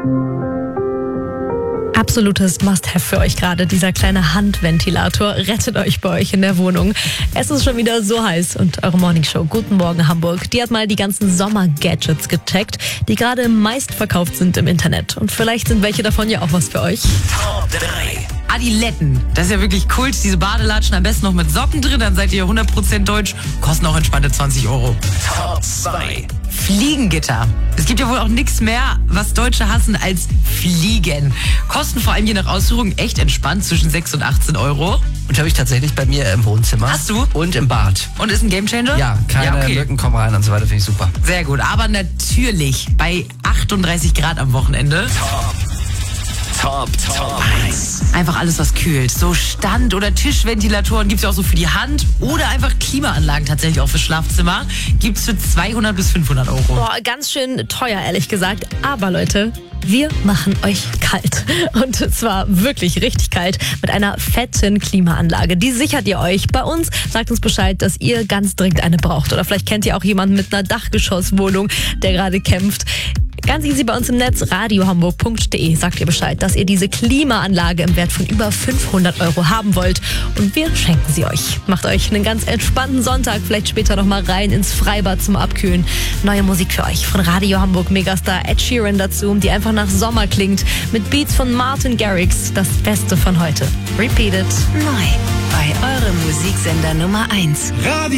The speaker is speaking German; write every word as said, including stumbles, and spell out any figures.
Absolutes Must-Have für euch gerade. Dieser kleine Handventilator rettet euch bei euch in der Wohnung. Es ist schon wieder so heiß und eure Morningshow Guten Morgen Hamburg, die hat mal die ganzen Sommer-Gadgets gecheckt, die gerade meistverkauft sind im Internet. Und vielleicht sind welche davon ja auch was für euch. Top drei. Adiletten. Das ist ja wirklich Kult. Diese Badelatschen am besten noch mit Socken drin, dann seid ihr hundert Prozent deutsch. Kosten auch entspannte zwanzig Euro. Top zwei. Fliegengitter. Es gibt ja wohl auch nichts mehr, was Deutsche hassen, als Fliegen. Kosten vor allem je nach Ausführung echt entspannt zwischen sechs und achtzehn Euro. Und habe ich tatsächlich bei mir im Wohnzimmer. Hast du? Und im Bad. Und ist ein Gamechanger? Ja, keine ja, okay. Mücken kommen rein und so weiter, finde ich super. Sehr gut, aber natürlich bei achtunddreißig Grad am Wochenende. Top, Top, Top eins. Einfach alles, was kühlt. So Stand- oder Tischventilatoren gibt es ja auch so für die Hand. Oder einfach Klimaanlagen tatsächlich auch fürs Schlafzimmer. Gibt es für zweihundert bis fünfhundert Euro. Boah, ganz schön teuer, ehrlich gesagt. Aber Leute, wir machen euch kalt. Und zwar wirklich richtig kalt mit einer fetten Klimaanlage. Die sichert ihr euch. Bei uns sagt uns Bescheid, dass ihr ganz dringend eine braucht. Oder vielleicht kennt ihr auch jemanden mit einer Dachgeschosswohnung, der gerade kämpft. Ganz easy bei uns im Netz, radiohamburg punkt de, sagt ihr Bescheid, dass ihr diese Klimaanlage im Wert von über fünfhundert Euro haben wollt. Und wir schenken sie euch. Macht euch einen ganz entspannten Sonntag, vielleicht später noch mal rein ins Freibad zum Abkühlen. Neue Musik für euch von Radio Hamburg Megastar Ed Sheeran dazu, die einfach nach Sommer klingt. Mit Beats von Martin Garrix, das Beste von heute. Repeat it. Neu bei eurem Musiksender Nummer eins. Radio